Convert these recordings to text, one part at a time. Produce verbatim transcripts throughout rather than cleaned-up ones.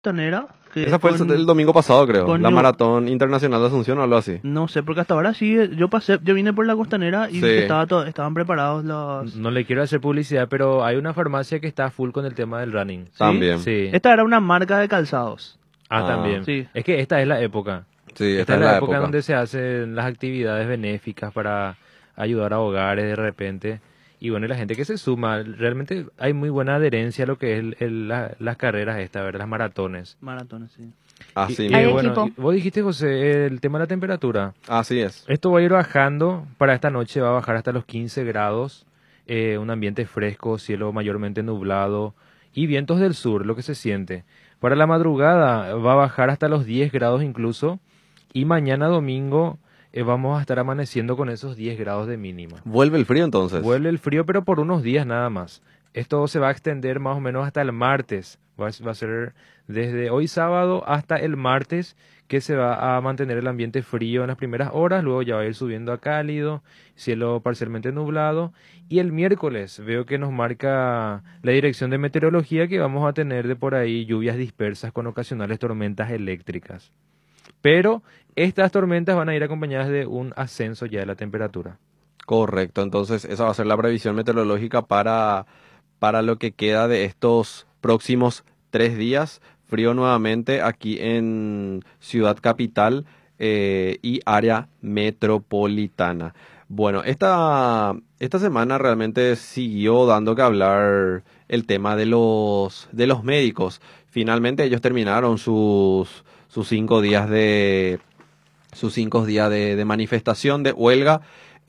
Costanera, que Esa fue el, con, el domingo pasado, creo. con La New- Maratón Internacional de Asunción o algo así. no sé, porque hasta ahora sí, yo pasé, yo vine por la Costanera y Sí. vi que estaba todo, estaban preparados los... No le quiero hacer publicidad, pero hay una farmacia que está full con el tema del running. ¿Sí? También. Sí. Esta era una marca de calzados. Ah, Ah, también. sí. Es que esta es la época. Sí, Esta es la, época, donde se hacen las actividades benéficas para ayudar a hogares de repente. Y bueno, y la gente que se suma, realmente hay muy buena adherencia a lo que es el- el- la- las carreras estas, ¿verdad? Las maratones. Maratones, sí. Así Y- y Hay mismo. bueno, equipo. y vos dijiste, José, el tema de la temperatura. Así es. Esto va a ir bajando, para esta noche va a bajar hasta los quince grados, eh, un ambiente fresco, cielo mayormente nublado y vientos del sur, lo que se siente. Para la madrugada va a bajar hasta los diez grados incluso y mañana domingo eh, vamos a estar amaneciendo con esos diez grados de mínima. Vuelve el frío entonces. Vuelve el frío, pero por unos días nada más. Esto se va a extender más o menos hasta el martes. Va a, va a ser desde hoy sábado hasta el martes que se va a mantener el ambiente frío en las primeras horas, luego ya va a ir subiendo a cálido, cielo parcialmente nublado. Y el miércoles veo que nos marca la dirección de meteorología que vamos a tener de por ahí lluvias dispersas con ocasionales tormentas eléctricas. Pero estas tormentas van a ir acompañadas de un ascenso ya de la temperatura. Correcto, entonces esa va a ser la previsión meteorológica para, para lo que queda de estos próximos tres días. Frío nuevamente aquí en Ciudad Capital eh, y área metropolitana. Bueno, esta, esta semana realmente siguió dando que hablar el tema de los, de los médicos. Finalmente ellos terminaron sus, sus cinco días de, sus cinco días de, de manifestación, de huelga.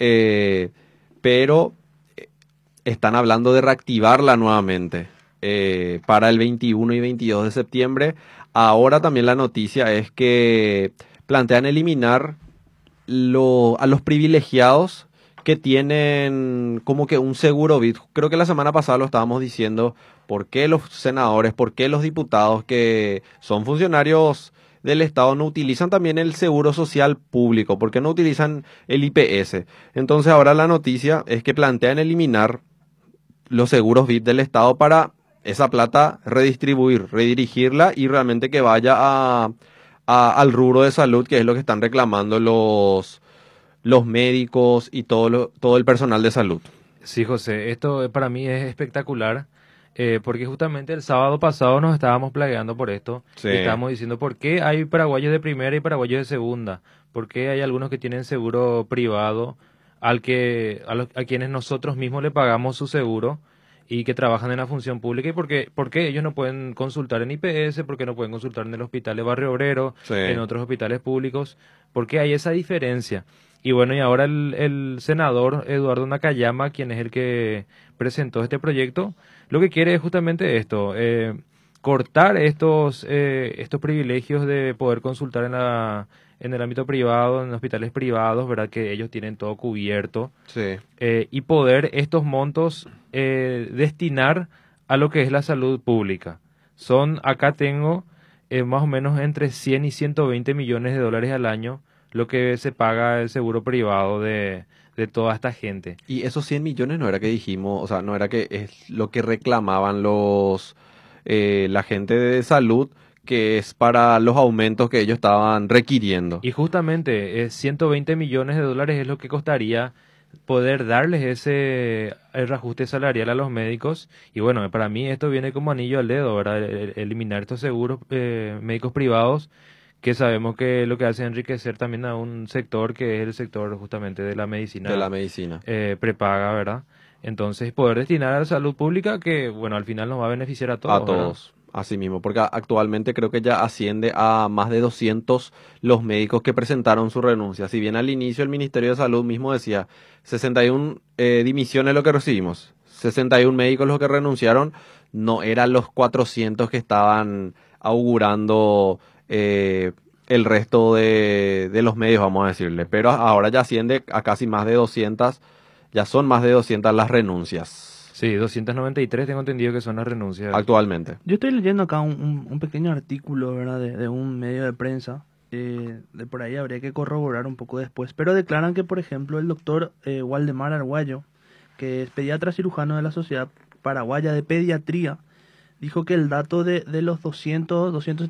Eh, pero eh, están hablando de reactivarla nuevamente eh, para el veintiuno y veintidós de septiembre. Ahora también la noticia es que plantean eliminar lo, a los privilegiados que tienen como que un seguro V I T. Creo que la semana pasada lo estábamos diciendo, por qué los senadores, por qué los diputados que son funcionarios del Estado no utilizan también el seguro social público, por qué no utilizan el I P S. Entonces ahora la noticia es que plantean eliminar los seguros V I T del Estado para esa plata redistribuir, redirigirla y realmente que vaya a, a- al rubro de salud, que es lo que están reclamando los, los médicos y todo, lo- todo el personal de salud. Sí, José, esto eh, para mí es espectacular, eh, porque justamente el sábado pasado nos estábamos plagueando por esto. Sí. Y estábamos diciendo por qué hay paraguayos de primera y paraguayos de segunda, por qué hay algunos que tienen seguro privado al que a, los- a quienes nosotros mismos le pagamos su seguro y que trabajan en la función pública y por qué, por qué ellos no pueden consultar en I P S, por qué no pueden consultar en el hospital de Barrio Obrero, Sí. en otros hospitales públicos, por qué hay esa diferencia. Y bueno, y ahora el, el senador Eduardo Nakayama, quien es el que presentó este proyecto, lo que quiere es justamente esto, eh, cortar estos, eh, estos privilegios de poder consultar en, la, en el ámbito privado, en hospitales privados, ¿verdad? Que ellos tienen todo cubierto, Sí. eh, y poder estos montos eh, destinar a lo que es la salud pública. Son, acá tengo eh, más o menos entre cien y ciento veinte millones de dólares al año lo que se paga el seguro privado de, de toda esta gente. Y esos cien millones no era que dijimos, o sea, no era que es lo que reclamaban los eh, la gente de salud, que es para los aumentos que ellos estaban requiriendo. Y justamente eh, ciento veinte millones de dólares es lo que costaría poder darles ese el reajuste salarial a los médicos. Y bueno, para mí esto viene como anillo al dedo, ¿verdad? El- el- eliminar estos seguros eh, médicos privados que sabemos que lo que hace es enriquecer también a un sector que es el sector justamente de la medicina, De la medicina. eh, prepaga, ¿verdad? Entonces poder destinar a la salud pública que, bueno, al final nos va a beneficiar a todos. A ¿verdad? todos, así mismo, porque a- actualmente creo que ya asciende a más de doscientos los médicos que presentaron su renuncia. Si bien al inicio el Ministerio de Salud mismo decía sesenta y uno eh, dimisiones lo que recibimos, sesenta y uno médicos los que renunciaron, no eran los cuatrocientos que estaban augurando eh, el resto de, de los medios, vamos a decirle. Pero a- ahora ya asciende a casi más de doscientas, ya son más de doscientas las renuncias Sí, doscientos noventa y tres tengo entendido que son las renuncias. actualmente. Yo estoy leyendo acá un, un- un pequeño artículo, ¿verdad? De, de un medio de prensa. Eh, de por ahí habría que corroborar un poco después. Pero declaran que, por ejemplo, el doctor eh, Waldemar Arguello, que es pediatra cirujano de la Sociedad Paraguaya de Pediatría, dijo que el dato de, de los doscientos, doscientos